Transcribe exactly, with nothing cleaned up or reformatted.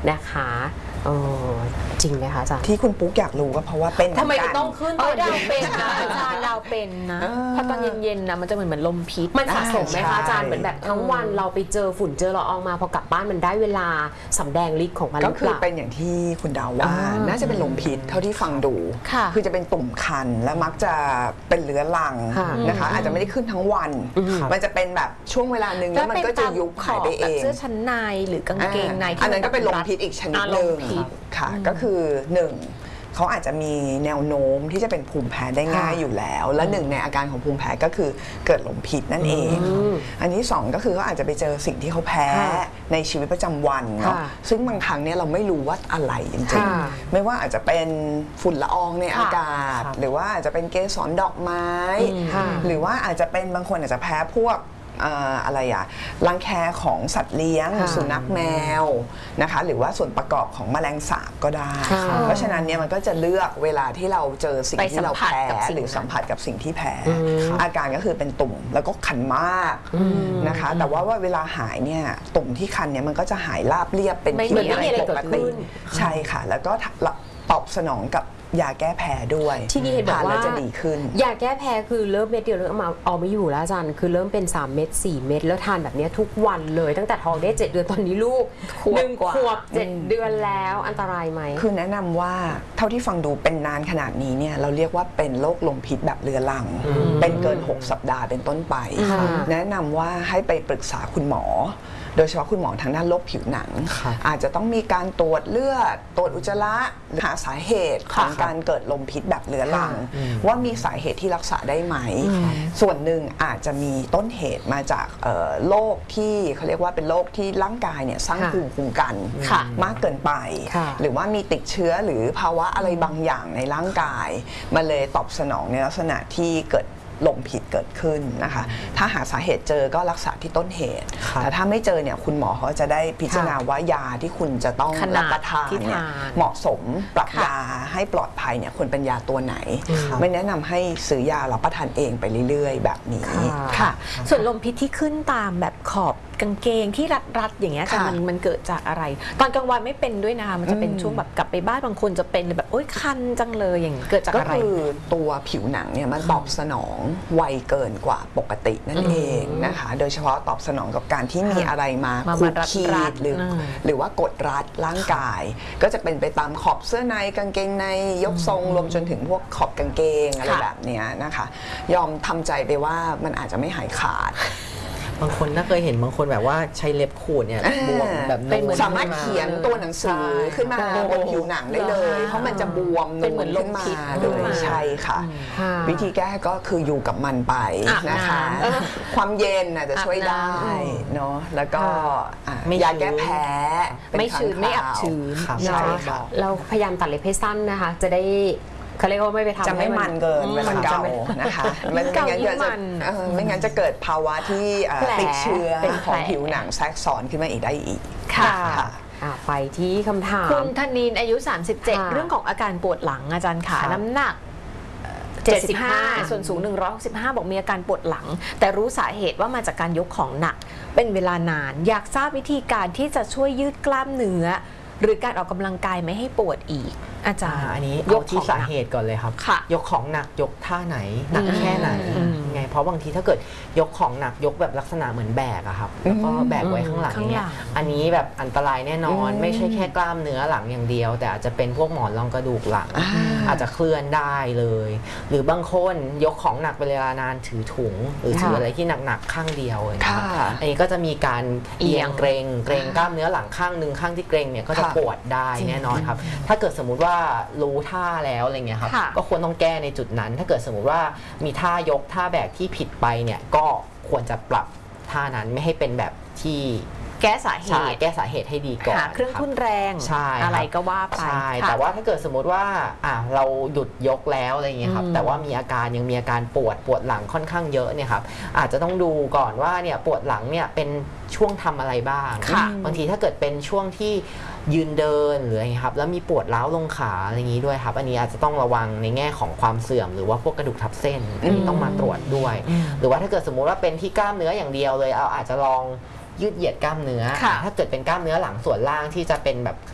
นะคะเออจริงไหมคะอาจารย์ที่คุณปุ๊กอยากรู้ก็เพราะว่าเป็นทำไมจะต้องขึ้นตอนดาวเป็นนะอาจารย์ดาวเป็นนะพอตอนเย็นๆนะมันจะเหมือนเหมือนลมพิษมันสะสมไหมคะอาจารย์เหมือนแบบทั้งวันเราไปเจอฝุ่นเจอละอองมาพอกลับบ้านมันได้เวลาสำแดงฤทธิ์ของมันก็คือเป็นอย่างที่คุณดาวว่าน่าจะเป็นลมพิษเท่าที่ฟังดูคือจะเป็นตุ่มคันและมักจะเป็นเรื้อรังนะคะอาจจะไม่ได้ขึ้นทั้งวันมันจะเป็นแบบช่วงเวลาหนึ่งแล้วมันก็จะยุบหายไปเองเสื้อชั้นในหรือกางเกงในอันนั้นก็เป็นลมพิษอีกชนิดหนึ่งค่ะก็คือหนึ่งเขาอาจจะมีแนวโน้มที่จะเป็นภูมิแพ้ได้ง่ายอยู่แล้วและหนึ่งในอาการของภูมิแพ้ก็คือเกิดลมพิษนั่นเองอันที่สองก็คือเขาอาจจะไปเจอสิ่งที่เขาแพ้ในชีวิตประจำวันเนาะซึ่งบางครั้งเนี่ยเราไม่รู้ว่าอะไรจริงๆไม่ว่าอาจจะเป็นฝุ่นละอองในอากาศหรือว่าอาจจะเป็นเกสรดอกไม้หรือว่าอาจจะเป็นบางคนอาจจะแพ้พวกอะไรอะรังแคของสัตว์เลี้ยงสุนัขแมวนะคะหรือว่าส่วนประกอบของแมลงสาบก็ได้เพราะฉะนั้นเนี่ยมันก็จะเลือกเวลาที่เราเจอสิ่งที่เราแพ้หรือสัมผัสกับสิ่งที่แพ้อาการก็คือเป็นตุ่มแล้วก็คันมากนะคะแต่ว่าว่าเวลาหายเนี่ยตุ่มที่คันเนี่ยมันก็จะหายราบเรียบเป็นที่ปกติใช่ค่ะแล้วก็ตอบสนองกับยาแก้แพ้ด้วยที่นี่เห็นบอกว่าจะดีขึ้นยาแก้แพ้คือเริ่มเม็ดเดียวเริ่มเอาเอาไม่อยู่แล้วอาจารย์คือเริ่มเป็นสามเม็ดสี่เม็ดแล้วทานแบบนี้ทุกวันเลยตั้งแต่ท้องได้เจ็ดเดือนตอนนี้ลูกหนึ่งขวบเจ็ดเดือนแล้วอันตรายไหมคือแนะนำว่าเท่าที่ฟังดูเป็นนานขนาดนี้เนี่ยเราเรียกว่าเป็นโรคลมพิษแบบเรื้อรังเป็นเกินหกสัปดาห์เป็นต้นไปแนะนำว่าให้ไปปรึกษาคุณหมอโดยเฉพาะคุณหมอทางด้านโรคผิวหนังอาจจะต้องมีการตรวจเลือดตรวจอุจจาระหาสาเหตุของการเกิดลมพิษแบบเรื้อรังว่ามีสาเหตุที่รักษาได้ไหมส่วนหนึ่งอาจจะมีต้นเหตุมาจากโรคที่เขาเรียกว่าเป็นโรคที่ร่างกายเนี่ยสร้างภูมิคุ้มกันมากเกินไปหรือว่ามีติดเชื้อหรือภาวะอะไรบางอย่างในร่างกายมาเลยตอบสนองในลักษณะที่เกิดลมพิษเกิดขึ้นนะคะถ้าหาสาเหตุเจอก็รักษาที่ต้นเหตุแต่ถ้าไม่เจอเนี่ยคุณหมอเขาจะได้พิจารณาว่ายาที่คุณจะต้องรับประทานเนี่ยเหมาะสมปรับยาให้ปลอดภัยเนี่ยควรเป็นยาตัวไหนไม่แนะนำให้ซื้อยารับประทานเองไปเรื่อยๆแบบนี้ค่ะส่วนลมพิษที่ขึ้นตามแบบขอบกางเกงที่รัดๆอย่างเงี้ยค่ะมันมันเกิดจากอะไรตอนกลางวันไม่เป็นด้วยนะคะมันจะเป็นช่วงแบบกลับไปบ้านบางคนจะเป็นแบบโอ๊ยคันจังเลยอย่างเกิดจากอะไรก็คือตัวผิวหนังเนี่ยมันตอบสนองไวเกินกว่าปกตินั่นเองนะคะโดยเฉพาะตอบสนองกับการที่มีอะไรมาขูดขีดหรือหรือว่ากดรัดร่างกายก็จะเป็นไปตามขอบเสื้อในกางเกงในยกทรงรวมจนถึงพวกขอบกางเกงอะไรแบบนี้นะคะยอมทำใจไปว่ามันอาจจะไม่หายขาดบางคนน่าเคยเห็นบางคนแบบว่าใช้เล็บขูดเนี่ยบวมแบบสามารถเขียนตัวหนังสือขึ้นมาบนผิวหนังได้เลยเพราะมันจะบวมเป็นเหมือนลมพิษเลยใช่ค่ะวิธีแก้ก็คืออยู่กับมันไปนะคะความเย็นอาจจะช่วยได้เนาะแล้วก็ยาแก้แพ้ไม่ชื้นไม่อับชื้นใช่ค่ะเราพยายามตัดเล็บให้สั้นนะคะจะได้เขาเรียกว่าไม่ไปทำจะไม่มันเกินเวลาเกานะคะไม่งั้นจะไม่งั้นจะเกิดภาวะที่ติดเชื้อของผิวหนังแทรกซ้อนขึ้นมาอีกได้อีกค่ะไปที่คำถามคุณธนินอายุสามสิบเจ็ดเรื่องของอาการปวดหลังอาจารย์ขาน้ำหนักเจ็ดสิบห้าส่วนสูงหนึ่งร้อยหกสิบห้าบอกมีอาการปวดหลังแต่รู้สาเหตุว่ามาจากการยกของหนักเป็นเวลานานอยากทราบวิธีการที่จะช่วยยืดกล้ามเนื้อหรือการออกกำลังกายไม่ให้ปวดอีกอาจารย์อันนี้ยกที่สาเหตุก่อนเลยครับยกของหนักยกท่าไหนหนักแค่ไหนไงเพราะบางทีถ้าเกิดยกของหนักยกแบบลักษณะเหมือนแบกอะครับแล้วก็แบกไว้ข้างหลังเนี่ยอันนี้แบบอันตรายแน่นอนไม่ใช่แค่กล้ามเนื้อหลังอย่างเดียวแต่อาจจะเป็นพวกหมอนรองกระดูกหลังอาจจะเคลื่อนได้เลยหรือบางคนยกของหนักเป็นเวลานานถือถุงหรือถืออะไรที่หนักๆข้างเดียวนะครับอันนี้ก็จะมีการเอียงเกรงเกรงกล้ามเนื้อหลังข้างหนึ่งข้างที่เกรงเนี่ยก็จะปวดได้แน่นอนครับถ้าเกิดสมมุติว่ารู้ท่าแล้วอะไรเงี้ยครับก็ควรต้องแก้ในจุดนั้นถ้าเกิดสมมุติว่ามีท่ายกท่าแบกที่ผิดไปเนี่ยก็ควรจะปรับท่านั้นไม่ให้เป็นแบบที่แก้สาเหตุแก้สาเหตุให้ดีก่อนเครื่องทุ่นแรงอะไรก็ว่าไปใช่แต่ว่าถ้าเกิดสมมติว่าอ่ะเราหยุดยกแล้วอะไรเงี้ยครับแต่ว่ามีอาการยังมีอาการปวดปวดหลังค่อนข้างเยอะเนี่ยครับอาจจะต้องดูก่อนว่าเนี่ยปวดหลังเนี่ยเป็นช่วงทำอะไรบ้างบางทีถ้าเกิดเป็นช่วงที่ยืนเดินหรืออะไรครับแล้วมีปวดร้าวลงขาอะไรอย่างนี้ด้วยครับอันนี้อาจจะต้องระวังในแง่ของความเสื่อมหรือว่าพวกกระดูกทับเส้นอันนี้ต้องมาตรวจด้วยหรือว่าถ้าเกิดสมมุติว่าเป็นที่กล้ามเนื้ออย่างเดียวเลยเอาอาจจะลองยืดเหยียดกล้ามเนื้อถ้าเกิดเป็นกล้ามเนื้อหลังส่วนล่างที่จะเป็นแบบ